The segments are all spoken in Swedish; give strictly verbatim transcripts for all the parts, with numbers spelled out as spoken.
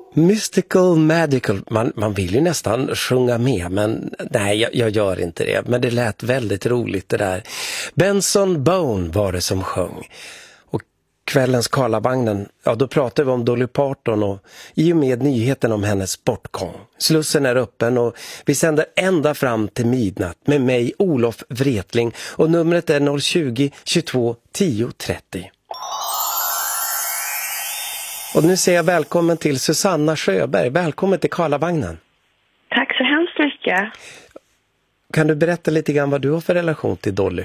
Mystical, magical, man, man vill ju nästan sjunga med, men nej, jag, jag gör inte det. Men det lät väldigt roligt det där. Benson Boone var det som sjöng. Och kvällens Karlavagnen, ja då pratar vi om Dolly Parton och i och med nyheten om hennes bortgång. Slussen är öppen och vi sänder ända fram till midnatt med mig, Olof Wretling, och numret är noll tjugo, tjugotvå, tio, trettio. Och nu säger jag välkommen till Susanna Sjöberg. Välkommen till Karlavagnen. Tack så hemskt mycket. Kan du berätta lite grann vad du har för relation till Dolly?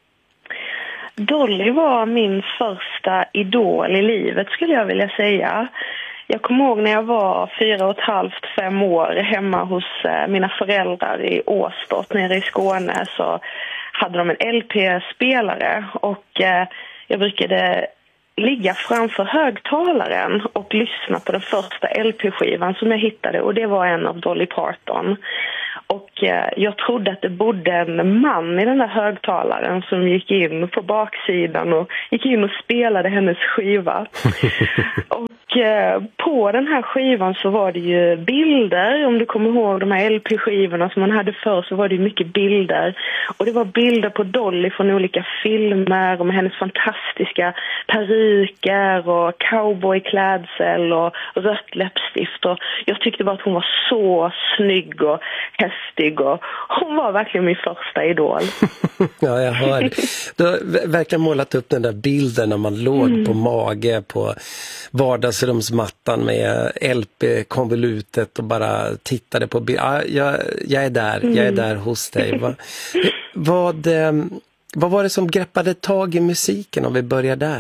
Dolly var min första idol i livet skulle jag vilja säga. Jag kommer ihåg när jag var fyra och ett halvt, fem år hemma hos mina föräldrar i Åstorp nere i Skåne, så hade de en L P-spelare och eh, jag brukade ligga framför högtalaren och lyssna på den första L P-skivan som jag hittade, och det var en av Dolly Parton. Och eh, jag trodde att det bodde en man i den där högtalaren som gick in på baksidan och gick in och spelade hennes skiva. Och eh, på den här skivan så var det ju bilder, om du kommer ihåg de här L P-skivorna som man hade förr, så var det mycket bilder. Och det var bilder på Dolly från olika filmer och med hennes fantastiska peruker och cowboyklädsel och rött läppstift. Och jag tyckte bara att hon var så snygg och hästig, och hon var verkligen min första idol. Ja, jag hör. Du har verkligen målat upp den där bilden när man låg mm. på mage på vardagsrumsmattan med L P-konvolutet och bara tittade på bild. Ja, jag, jag är där, mm. jag är där hos dig. Vad, vad, vad var det som greppade tag i musiken om vi börjar där?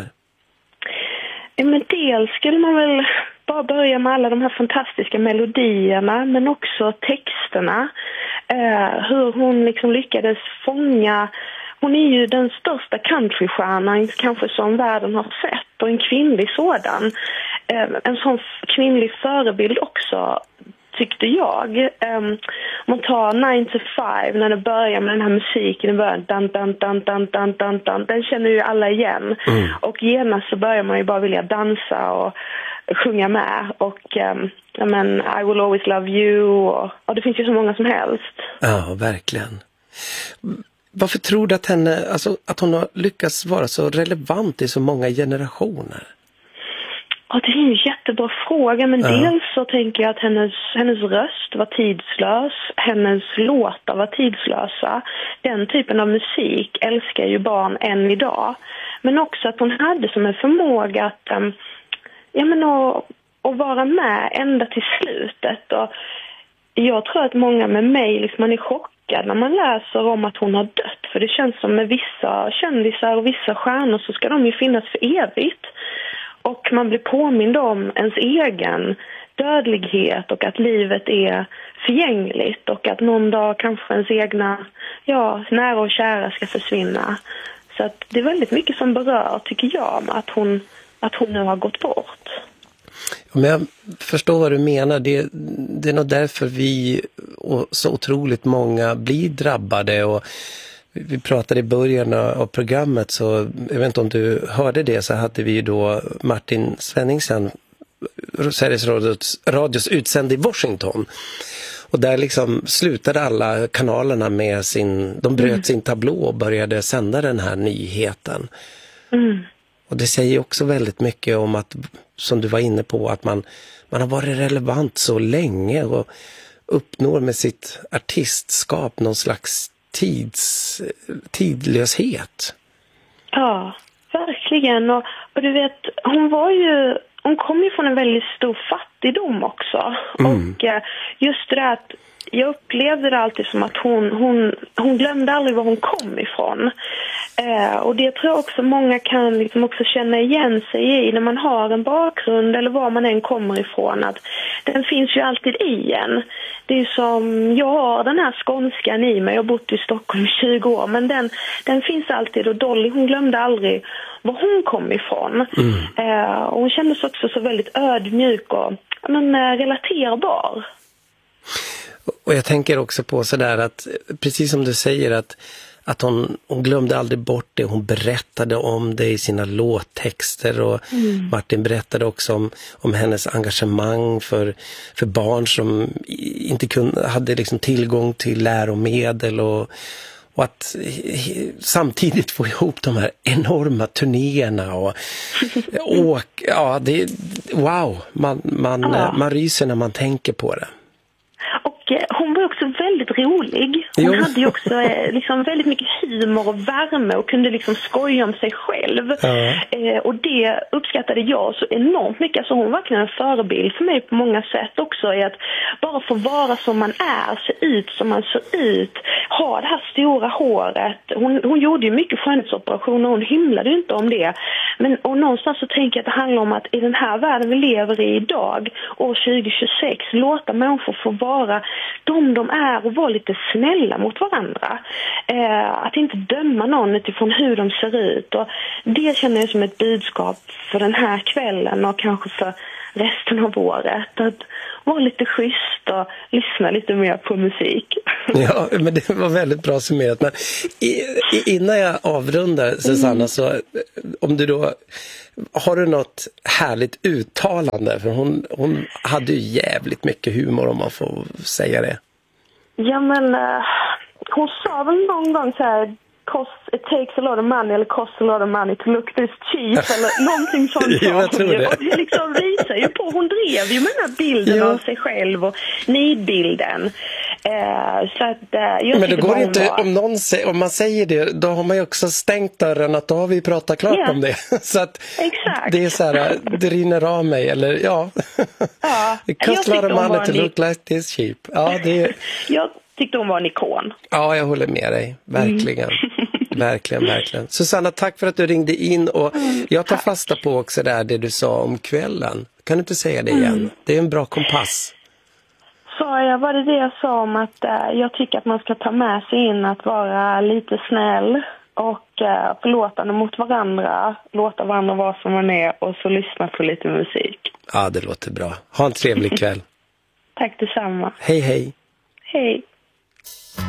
Ja, men dels skulle man väl bara börja med alla de här fantastiska melodierna, men också texterna. Eh, hur hon liksom lyckades fånga. Hon är ju den största countrystjärnan kanske som världen har sett, och en kvinnlig sådan. Eh, en sån kvinnlig förebild också, tyckte jag. Um, man tar nine to five när det börjar med den här musiken i början, dan, dan, dan, dan, dan, dan, dan. Den känner ju alla igen. Mm. Och genast så börjar man ju bara vilja dansa och sjunga med. Och um, I mean, I will always love you. Och, och det finns ju så många som helst. Ja, verkligen. Varför tror du att, henne, alltså, att hon har lyckats vara så relevant i så många generationer? Ja, det är en jättebra fråga, men ja. dels så tänker jag att hennes, hennes röst var tidslös, hennes låtar var tidslösa. Den typen av musik älskar ju barn än idag. Men också att hon hade som en förmåga att, um, ja, men att, att vara med ända till slutet. Och jag tror att många med mig liksom, man är chockad när man läser om att hon har dött. För det känns som med vissa kändisar och vissa stjärnor så ska de ju finnas för evigt. Och man blir påmind om ens egen dödlighet och att livet är förgängligt och att någon dag kanske ens egna, ja, nära och kära ska försvinna. Så att det är väldigt mycket som berör, tycker jag, att hon, att hon nu har gått bort. Men jag förstår vad du menar. Det, det är nog därför vi och så otroligt många blir drabbade. Och vi pratade i början av programmet, så jag vet inte om du hörde det, så hade vi ju då Martin Svenningsen, Sveriges Radios, radios utsänd i Washington. Och där liksom slutade alla kanalerna med sin, de bröt mm. sin tablå och började sända den här nyheten. Mm. Och det säger också väldigt mycket om att, som du var inne på, att man, man har varit relevant så länge och uppnår med sitt artistskap någon slags tids, tidlöshet. Ja, verkligen. Och, och du vet, hon var ju, hon kom ju från en väldigt stor fattigdom också. Mm. Och just det att jag upplevde det alltid som att hon, hon, hon glömde aldrig var hon kom ifrån. Eh, och det tror jag också många kan liksom också känna igen sig i när man har en bakgrund eller var man än kommer ifrån. Att den finns ju alltid i en. Det är som, jag har den här skånskan i mig, jag har bott i Stockholm i tjugo år, men den, den finns alltid, och Dolly, hon glömde aldrig var hon kom ifrån. Mm. Eh, och hon kändes också så väldigt ödmjuk och men, relaterbar. Och jag tänker också på sådär att, precis som du säger, att att hon, hon glömde aldrig bort det. Hon berättade om det i sina låttexter och mm. Martin berättade också om, om hennes engagemang för, för barn som inte kunde, hade liksom tillgång till läromedel och Och att samtidigt få ihop de här enorma turnéerna och åk, ja, det är, wow, man, man, ja. man ryser när man tänker på det. Och eh, hon var också väldigt rolig. Hon jo. hade ju också eh, liksom väldigt mycket humor och värme och kunde liksom skoja om sig själv. Ja. Eh, och det uppskattade jag så enormt mycket. Alltså hon var verkligen en förebild för mig på många sätt också. I att bara få vara som man är, se ut som man ser ut, ha det här stora håret. Hon, hon gjorde ju mycket skönhetsoperationer och hon hymlade ju inte om det. Men och någonstans så tänker jag att det handlar om att i den här världen vi lever i idag, år tjugo tjugosex, låta människor få vara de de är och vara lite snälla mot varandra. Eh, att inte döma någon utifrån hur de ser ut. Och det känner jag som ett budskap för den här kvällen och kanske för resten av året. Att vara lite schysst och lyssna lite mer på musik. Ja, men det var väldigt bra summerat. Men i, innan jag avrundar, Susanna, mm. så om du då har du något härligt uttalande? För hon, hon hade ju jävligt mycket humor, om man får säga det. Ja, men uh, hon sa väl någon gång så här: cost, it takes a lot of money eller cost a lot of money to look this cheap eller någonting sånt. Jo, jag tror det. Och det liksom visar ju på, hon drev ju med den här bilden jo. av sig själv och nidbilden. Eh, så att, eh, jag men det går inte, om, någon säger, om man säger det, då har man ju också stängt dörren att då har vi pratat klart yeah. om det. Så att exakt. Det är så här, det rinner av mig, eller ja. ja. It costs a lot of money to look like this cheap. Ja, det är... jag tyckte hon var en ikon. Ja, jag håller med dig. Verkligen. Mm. verkligen, verkligen. Susanna, tack för att du ringde in. Och mm, jag tar tack. fasta på också där det du sa om kvällen. Kan du inte säga det igen? Mm. Det är en bra kompass. Så jag var det det jag sa om att äh, jag tycker att man ska ta med sig in att vara lite snäll och äh, förlåtande mot varandra. Låta varandra vara som man är och så lyssna på lite musik. Ja, det låter bra. Ha en trevlig kväll. Tack detsamma. Hej, hej. Hej.